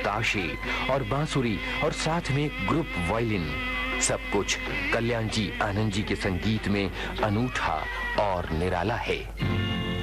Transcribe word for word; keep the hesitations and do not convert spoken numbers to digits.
नक्काशी और बांसुरी और साथ में ग्रुप वायलिन, सब कुछ कल्याण जी आनंद जी के संगीत में अनूठा और निराला है।